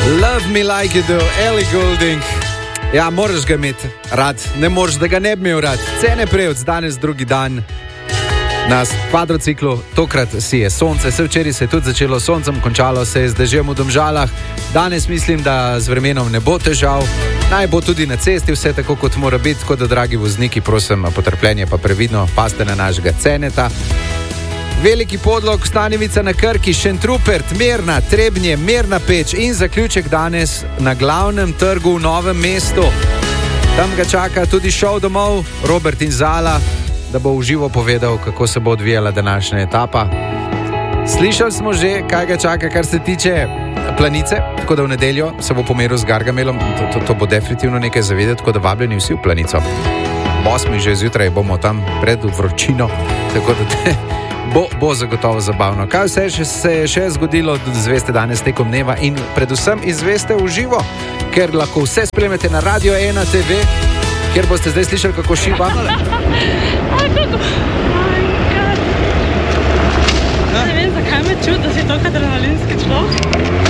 Love me like you do, Ellie Goulding. Ja, moraš ga imeti rad, ne moreš, da ga ne bi imel rad. Cene prejevc, danes drugi dan na kvadrociklu, tokrat si je sonce, se včeraj se je tudi začelo soncem, končalo se je z dežjem v Domžalah. Danes mislim, da z vremenom ne bo težav, naj bo tudi na cesti vse tako, kot mora biti, tako da, dragi vozniki, prosim, potrpljenje pa previdno, paste na našega Ceneta. Veliki Podlog, Stanjevica na Krki, Šentrupert, Mirna, Trebnje, Mirna Peč in zaključek danes na glavnem trgu v Novem mestu. Tam ga čaka tudi šov domov, Robert in Zala, da bo v živo povedal, kako se bo odvijala današnja etapa. Slišali smo že, kaj ga čaka, kar se tiče Planice, tako da v nedeljo se bo pomeril z Gargamelom, to bo definitivno nekaj zavedeti, tako da vabljeni vsi v Planico. 8. že zjutraj bomo tam pred vročino, tako da bo zagotovo zabavno. Kaj vse se je še zgodilo, izveste danes tekom dneva in predvsem izveste v živo, ker lahko vse spremljate na Radio 1 TV, kjer boste zdaj slišali, kako šiba. Ne vem, zakaj me čudi, da si toliko adrenalinski človek.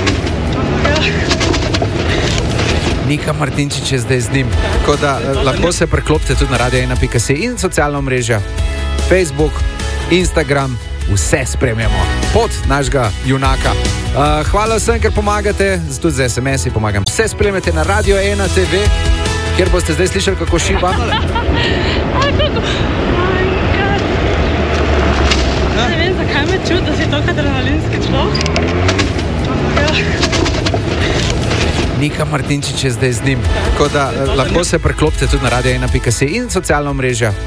Nika Martinčič je zdaj z njim. Tako da lahko se preklopite tudi na radio1.si in socialna mreža, Facebook, Instagram, vse spremljamo. Pot našega junaka. Hvala vsem, ker pomagate, tudi z SMS-i pomagam. Vse spremljate na Radio 1 TV, kjer boste zdaj slišali, kako šiba. Ne vem, zakaj me čudi, da si toliko adrenalinski človek. Nika Martinčič je zdaj z njim. Tako da lahko se preklopite tudi na radio1.si in socialna mreža,